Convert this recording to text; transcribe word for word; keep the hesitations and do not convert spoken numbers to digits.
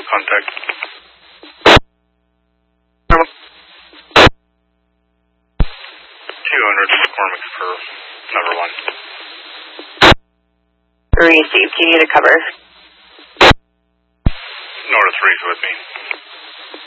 contact. two hundred McCormick for number one. Received. Do you need a cover? North three's with me.